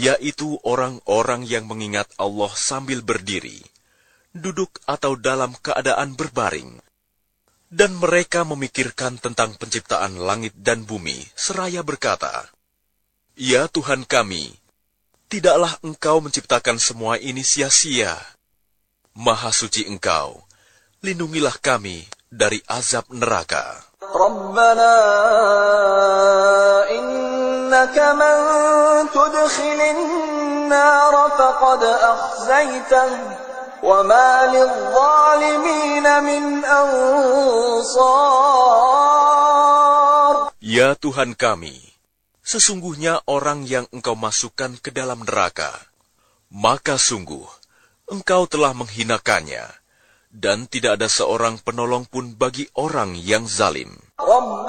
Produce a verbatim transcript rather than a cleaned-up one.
yaitu orang-orang yang mengingat Allah sambil berdiri, duduk atau dalam keadaan berbaring. Dan mereka memikirkan tentang penciptaan langit dan bumi, seraya berkata, "Ya Tuhan kami, tidaklah Engkau menciptakan semua ini sia-sia. Maha suci Engkau, lindungilah kami dari azab neraka." Rabbana innaka man tudkhilin nar faqad akhzaytah wa ma lidh-dhalimin min ansar. Ya Tuhan kami, sesungguhnya orang yang Engkau masukkan ke dalam neraka, maka sungguh Engkau telah menghinakannya, dan tidak ada seorang penolong pun bagi orang yang zalim.